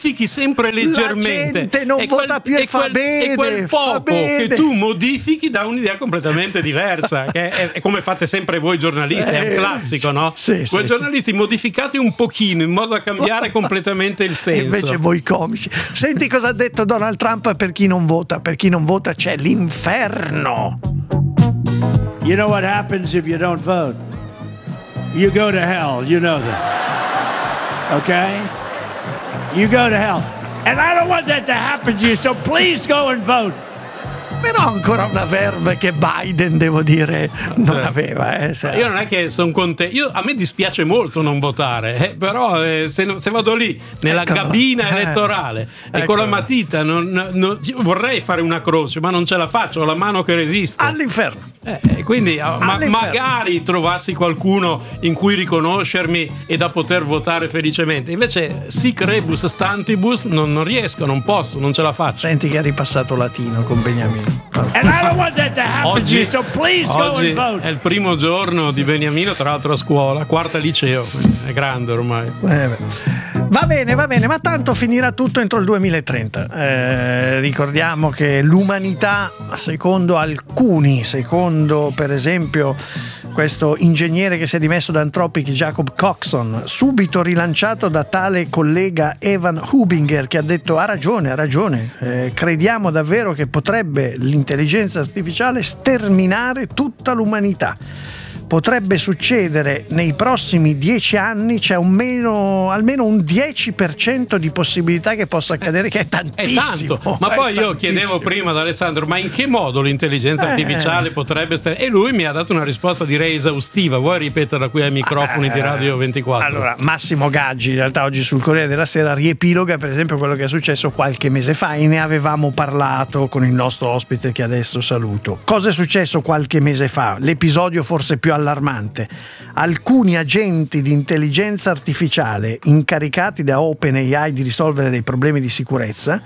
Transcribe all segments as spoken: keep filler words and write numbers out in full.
modifichi sempre leggermente. La gente non e vota quel, più e, e fa quel, bene. E quel poco bene. che tu modifichi dà un'idea completamente diversa. Che è, è come fate sempre voi giornalisti, è un classico, no? Sì, voi sì, giornalisti modificate un pochino in modo da cambiare completamente il senso. E invece voi comici. Senti cosa ha detto Donald Trump per chi non vota. Per chi non vota c'è l'inferno. You know what happens if you don't vote? You go to hell, you know that. Okay? You go to hell. And I don't want that to happen to you, so please go and vote. Però ancora una verve che Biden, devo dire, non aveva. Eh, se... Io non è che sono contento, io, a me dispiace molto non votare, eh, però eh, se, se vado lì nella Eccolo. cabina elettorale eh, e con la matita non, non, vorrei fare una croce, ma non ce la faccio, ho la mano che resiste. All'inferno. Eh, quindi ma, magari trovassi qualcuno in cui riconoscermi e da poter votare felicemente. Invece sic rebus stantibus non, non riesco, non posso, non ce la faccio. Senti che hai ripassato latino con Beniamino. And I don't want that to happen oggi, to you, so please go and vote. È il primo giorno di Beniamino, tra l'altro a scuola, quarta liceo, è grande ormai. Eh va bene, va bene, ma tanto finirà tutto entro il duemilatrenta. Eh, ricordiamo che l'umanità, secondo alcuni, secondo per esempio questo ingegnere che si è dimesso da Anthropic, Jacob Coxon, subito rilanciato da tale collega Evan Hubinger, che ha detto ha ragione, ha ragione, eh, crediamo davvero che potrebbe l'intelligenza artificiale sterminare tutta l'umanità. Potrebbe succedere nei prossimi dieci anni, c'è un meno, almeno un dieci per cento di possibilità che possa accadere, che è tantissimo. È tanto. Ma è poi io tantissimo. chiedevo prima ad Alessandro, ma in che modo l'intelligenza eh. artificiale potrebbe stare? E lui mi ha dato una risposta direi esaustiva. Vuoi ripeterla qui ai microfoni eh. di Radio ventiquattro? Allora, Massimo Gaggi in realtà oggi sul Corriere della Sera riepiloga per esempio quello che è successo qualche mese fa e ne avevamo parlato con il nostro ospite che adesso saluto. Cosa è successo qualche mese fa? L'episodio forse più allarmante. Alcuni agenti di intelligenza artificiale incaricati da OpenAI di risolvere dei problemi di sicurezza,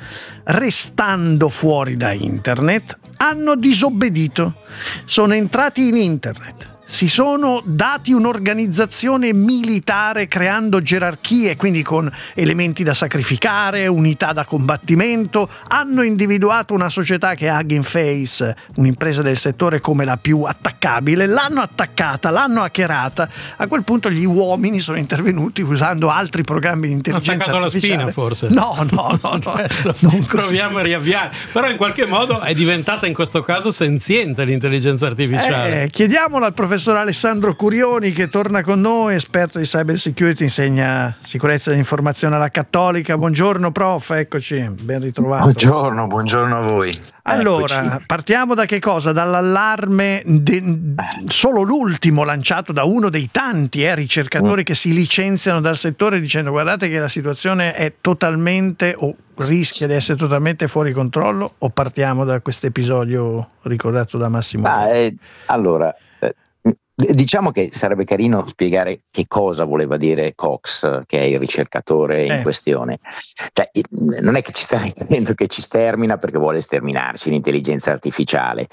restando fuori da internet, hanno disobbedito. Sono entrati in internet. Si sono dati un'organizzazione militare creando gerarchie, quindi con elementi da sacrificare, unità da combattimento, hanno individuato una società che è Hugging Face, un'impresa del settore, come la più attaccabile, l'hanno attaccata, l'hanno hackerata. A quel punto gli uomini sono intervenuti usando altri programmi di intelligenza artificiale. Ha staccato la spina forse? No, no, no, no. Certo. Non proviamo a riavviare. Però in qualche modo è diventata in questo caso senziente l'intelligenza artificiale. Eh, chiediamolo al professor Alessandro Curioni, che torna con noi, esperto di cyber security, insegna sicurezza dell'informazione alla Cattolica. Buongiorno prof, eccoci, ben ritrovato. Buongiorno, buongiorno a voi. Allora, eccoci. Partiamo da che cosa? Dall'allarme de- solo l'ultimo lanciato da uno dei tanti eh, ricercatori mm. che si licenziano dal settore dicendo guardate che la situazione è totalmente o rischia di essere totalmente fuori controllo, o partiamo da questo episodio ricordato da Massimo? Ah, eh, allora diciamo che sarebbe carino spiegare che cosa voleva dire Cox, che è il ricercatore in eh. questione. Cioè, non è che ci sta dicendo che ci stermina perché vuole sterminarci l'intelligenza artificiale,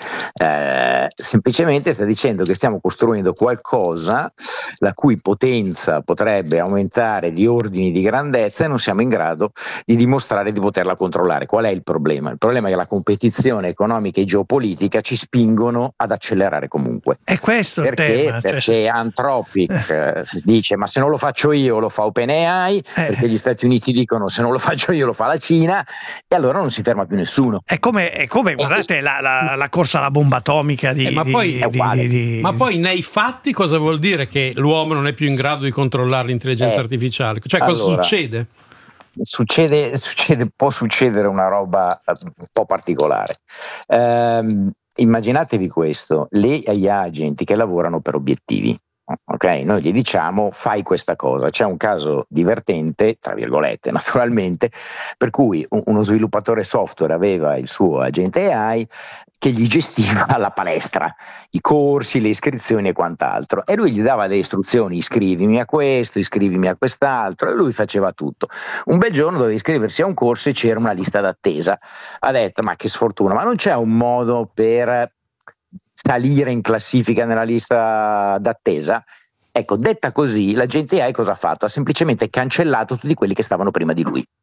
eh, semplicemente sta dicendo che stiamo costruendo qualcosa la cui potenza potrebbe aumentare di ordini di grandezza e non siamo in grado di dimostrare di poterla controllare. Qual è il problema? Il problema è che la competizione economica e geopolitica ci spingono ad accelerare comunque. È questo il perché? tema. Perché cioè, Anthropic eh. dice ma se non lo faccio io lo fa OpenAI, eh. perché gli Stati Uniti dicono se non lo faccio io lo fa la Cina, e allora non si ferma più nessuno. È come, è come guardate eh. la, la, la corsa alla bomba atomica di, eh, ma, poi, di, è di, di, ma poi nei fatti cosa vuol dire che l'uomo non è più in grado di controllare l'intelligenza eh. artificiale? Cioè cosa allora, succede? Succede, succede, può succedere una roba un po' particolare. Ehm, Immaginatevi questo, le A I agenti che lavorano per obiettivi, ok? Noi gli diciamo fai questa cosa, c'è un caso divertente, tra virgolette naturalmente, per cui uno sviluppatore software aveva il suo agente A I che gli gestiva la palestra, i corsi, le iscrizioni e quant'altro, e lui gli dava le istruzioni: iscrivimi a questo, iscrivimi a quest'altro, e lui faceva tutto. Un bel giorno doveva iscriversi a un corso e c'era una lista d'attesa. Ha detto ma che sfortuna, ma non c'è un modo per salire in classifica nella lista d'attesa? Ecco, detta così, l'agente A I cosa ha fatto? Ha semplicemente cancellato tutti quelli che stavano prima di lui.